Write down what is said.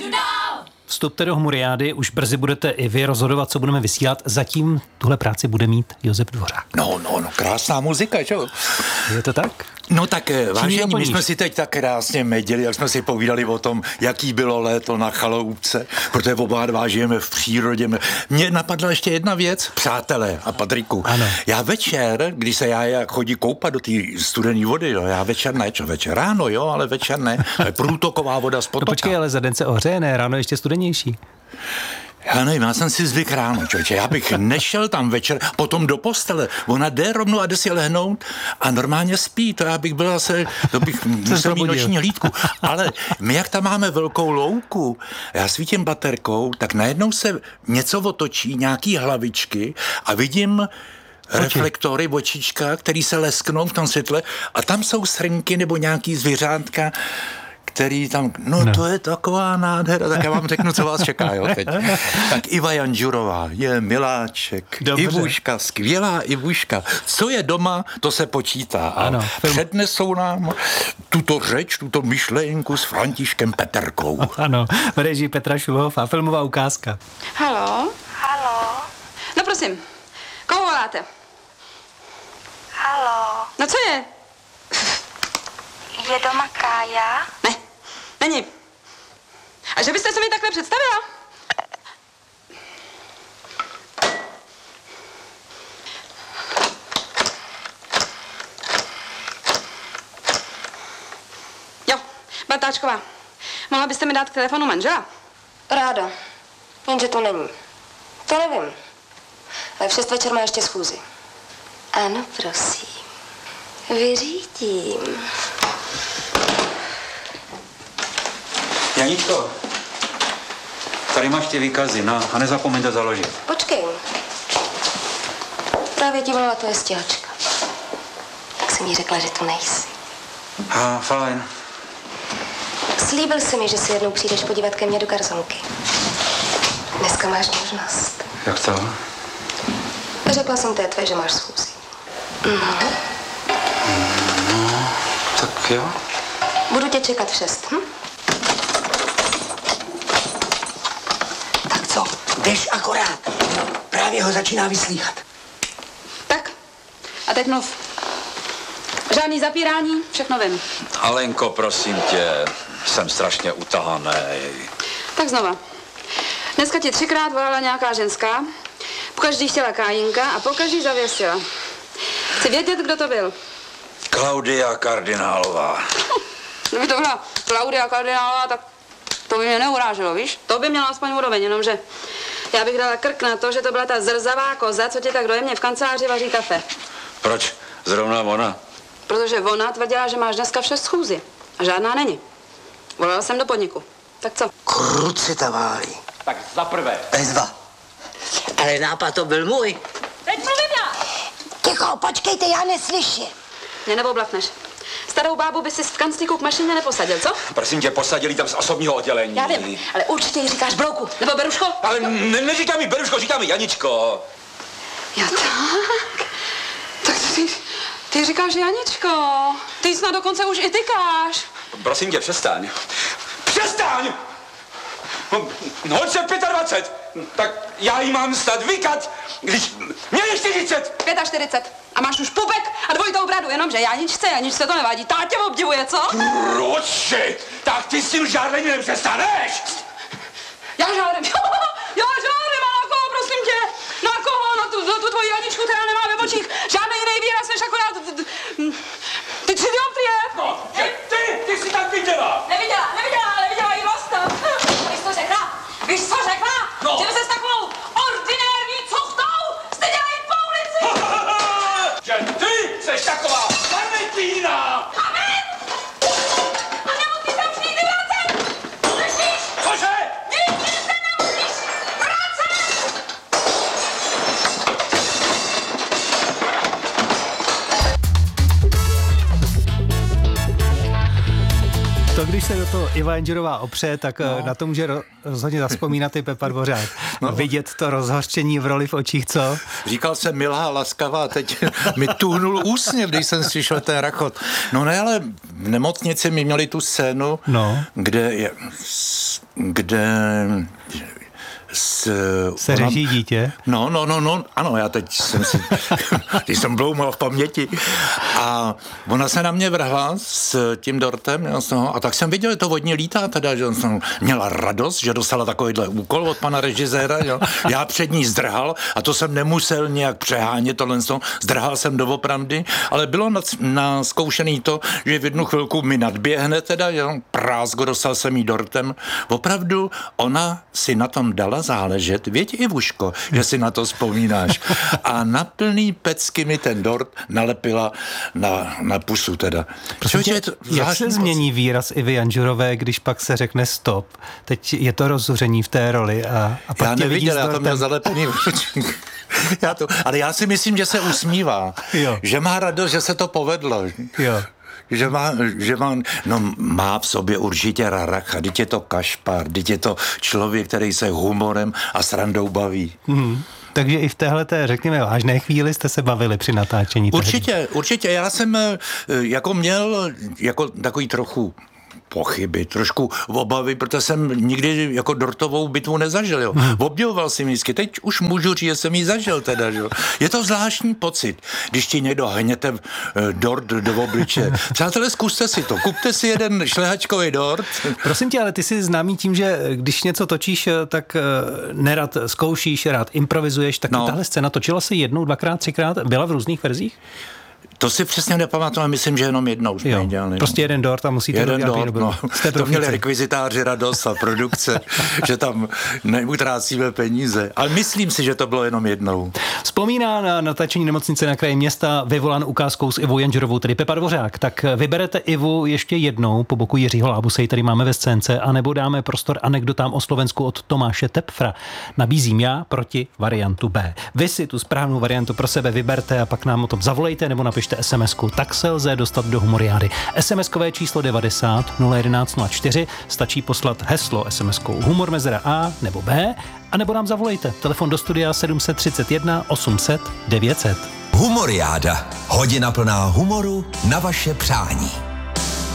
Vstupte do Humoriády, už brzy budete i vy rozhodovat, co budeme vysílat. Zatím tuhle práci bude mít Josef Dvořák. No, krásná muzika, čo? Je to tak? No tak, vážení, my jsme si teď tak krásně medili, jak jsme si povídali o tom, jaký bylo léto na chaloupce, protože oba dva žijeme v přírodě. Mně napadla ještě jedna věc, přátelé a Patriku. Ano. Já večer, když se já chodí koupat do té studené vody, jo, já večer ne, večer ráno, jo, ale večer ne, průtoková voda z potoka. No počkej, ale za den se ohřeje, ne, ráno ještě studenější. Já nevím, já jsem si zvyk ráno, člověče, já bych nešel tam večer, potom do postele, ona jde rovnou a jde si lehnout a normálně spí, to já bych byl zase, to bych musel mít noční hlídku, ale my jak tam máme velkou louku, já svítím baterkou, tak najednou se něco otočí, nějaký hlavičky a vidím reflektory, očička, který se lesknou v tom světle a tam jsou srnky nebo nějaký zvířátka, který tam, no to je taková nádhera, tak já vám řeknu, co vás čeká, jo, teď. Tak Iva Janžurová je miláček, dobře. Ivuška, skvělá Ivuška. Co je doma, to se počítá. Ano, přednesou nám tuto řeč, tuto myšlenku s Františkem Peterkou. Ano, v režii Petra Šulhofa, filmová ukázka. Haló? Haló? No prosím, koho voláte? Haló? No co je? Je doma Kája? Ne, není. A že byste se mi takhle představila? Jo, Bartáčková, mohla byste mi dát k telefonu manžela? Ráda, jenže to není. To nevím. Ale v 6 večer má ještě schůzi. Ano, prosím. Vyřídím. Janičko, tady máš ty výkazy, no, a nezapomeň to založit. Počkej. Právě ti volala tvoje stěhačka. Tak jsem jí řekla, že tu nejsi. Fajn. Slíbil jsi mi, že si jednou přijdeš podívat ke mně do garzonky. Dneska máš možnost. Jak to? Řekla jsem té že máš schůzi. No, tak jo. Budu tě čekat v 6, Tak co? Jdeš akorát. Právě ho začíná vyslýchat. Tak, a teď mluv. Žádný zapírání, všechno vím. Alenko, prosím tě, jsem strašně utahaný. Tak znova. Dneska ti 3krát volala nějaká ženská, pokaždý chtěla Kájinka a pokaždý zavěsila. Chci vědět, kdo to byl. Klaudia Kardinálová. Kdyby to byla Klaudia Kardinálová, tak to by mě neuráželo, víš? To by měla aspoň úroveň, jenomže já bych dala krk na to, že to byla ta zrzavá koza, co ti tak dojemně v kanceláři vaří kafe. Proč zrovna ona? Protože ona tvrdila, že máš dneska v 6 schůzi a žádná není. Volala jsem do podniku. Tak co? Kruci ta válí. Tak za prvé. Bezva. Ale nápad to byl můj. Teď mluvím já! Ticho, počkejte, já neslyším. Mě neoblakneš. Starou bábu by si v kanclíku k mašině neposadil, co? Prosím tě, posadili tam z osobního oddělení. Já vím, ale určitě jí říkáš Brouku, nebo Beruško. Ale neříkám mi Beruško, říkám mi Janičko. Jo, tak. Tak ty říkáš Janičko. Ty snad dokonce už i tykáš. Prosím tě, přestaň. Přestaň! No, hoď se 25, tak já jí mám snad vykat, když mě je 40. 45. A máš už pupek a dvojitou bradu, jenomže Janičce to nevadí. Tá tě obdivuje, co? Proči, tak ty s tím žárlením nepřestaneš. Já žádrem. Já žádrem, a na koho, prosím tě? Na koho? Na tu tvoji Janičku, která nemá ve očích žádný jiný výraz, než akorát ty 3 dioptrie. No, ty jsi tak viděla. Neviděla, ale viděla jí Vlasta. Víš, co řekla? No. Že by se s takovou ordinérní cochtou styděla jít po ulici. Že ty seš taková Valentína. Amen! A nemusíš se už nikdy vracet! Slyšíš? Cože? Nikdy se nemusíš vracet! To, když se do toho Iva Janžurová opře, tak na to může rozhodně zavzpomínat i Pepa Dvořák. Vidět to rozhořčení v roli v očích, co? Říkal jsem milá, laskavá, teď mi tuhnul úsměv, když jsem slyšel ten rachot. No ne, ale v nemocnici mi měli tu scénu, kde je kde se řeší dítě? No, ano, já teď jsem bloumal v paměti a ona se na mě vrhla s tím dortem a tak jsem viděl, že to vodní lítá teda, že jsem měla radost, že dostala takovýhle úkol od pana režiséra, jo. Já před ní zdrhal a to jsem nemusel nějak přehánět tohle, zdrhal jsem doopravdy, ale bylo naskoušený to, že v jednu chvilku mi nadběhne teda, jo, prázgo, dostal jsem jí dortem. Opravdu ona si na tom dala záležet, věď Ivuško, že si na to vzpomínáš. A na plný pecky mi ten dort nalepila na pusu teda. Jak se změní výraz Ivy Janžurové, když pak se řekne stop? Teď je to rozzuření v té roli a pak já tě vidí s dortem. Já to měl zalepený ale já si myslím, že se usmívá. Jo. Že má radost, že se to povedlo. Jo. Že má v sobě určitě raracha, teď je to kašpar, teď je to člověk, který se humorem a srandou baví. Takže i v téhleté, řekněme, vážné chvíli jste se bavili při natáčení. Určitě. Já jsem měl takový trochu pochyby, trošku obavy, protože jsem nikdy jako dortovou bitvu nezažil. Jo. Obdivoval jsem vždycky. Teď už můžu říct, že jsem ji zažil teda. Jo. Je to zvláštní pocit, když ti někdo hněte dort do obliče. Přátelé, zkuste si to. Kupte si jeden šlehačkový dort. Prosím tě, ale ty jsi známý tím, že když něco točíš, tak nerad zkoušíš, rád improvizuješ, tak tahle scéna točila se jednou, dvakrát, třikrát, byla v různých verzích? To si přesně nepamatuju, myslím, že jenom jednou jsme dělali. Prostě jeden dort a musíte to dělat dort, to měli rekvizitáři radost a produkce, že tam neutrácíme peníze. Ale myslím si, že to bylo jenom jednou. Vzpomíná na natáčení Nemocnice na kraji města, vyvolán ukázkou s Ivou Janžurovou, tedy Pepa Dvořák. Tak vyberete Ivu ještě jednou po boku Jiřího Lábuse, tady máme ve scénce, anebo dáme prostor anekdotám o Slovensku od Tomáše Tepfra. Nabízím já proti variantu B. Vy si tu správnou variantu pro sebe vyberte a pak nám o tom zavolejte nebo napište SMS-ku, tak se lze dostat do Humoriády. SMS-kové číslo 90 011 04, stačí poslat heslo SMS-kou Humor mezera A nebo B, a nebo nám zavolejte. Telefon do studia 731 800 900. Humoriáda. Hodina plná humoru na vaše přání.